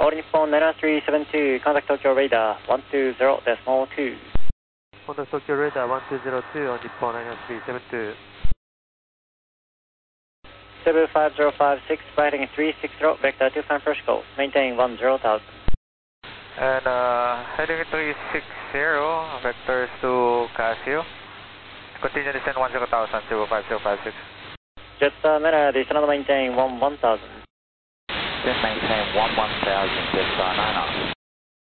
All Nippon 9372, contact Tokyo radar 120.2. Contact Tokyo radar 1202 on Nippon 9372. 75056, flighting 360, vector 25 first call, maintain 10,000. And heading 360, vectors to Casio. Continue descend 10,000, 05056. Jetstar Meta, descend maintain 11,000. Then maintain 11,000, Jetstar 9